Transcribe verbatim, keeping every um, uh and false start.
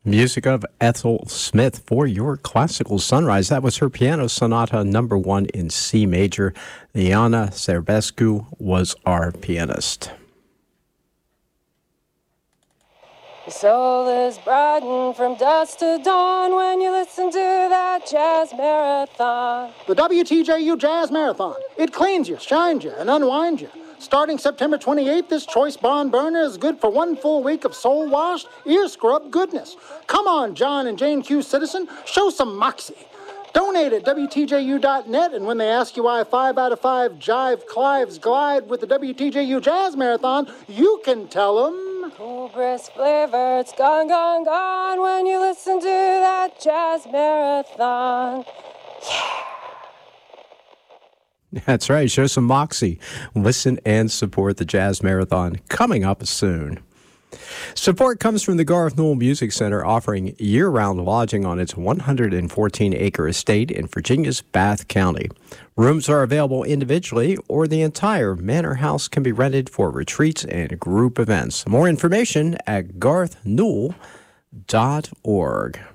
Music of Ethel Smith for your classical sunrise. That was her piano sonata number one in C major. Liana Serbescu was our pianist. Your soul is brightened from dusk to dawn when you listen to that jazz marathon. The W T J U Jazz Marathon. It cleans you, shines you, and unwinds you. Starting September twenty-eighth, this choice bond burner is good for one full week of soul-washed, ear-scrub goodness. Come on, John and Jane Q. Citizen, show some moxie. Donate at W T J U dot net, and when they ask you why five out of five Jive Clives glide with the W T J U Jazz Marathon, you can tell them... Cool brisk flavor, it's gone, gone, gone when you listen to that jazz marathon. Yeah! That's right. Show some moxie. Listen and support the Jazz Marathon coming up soon. Support comes from the Garth Newell Music Center, offering year-round lodging on its one hundred fourteen acre estate in Virginia's Bath County. Rooms are available individually, or the entire manor house can be rented for retreats and group events. More information at garth newell dot org.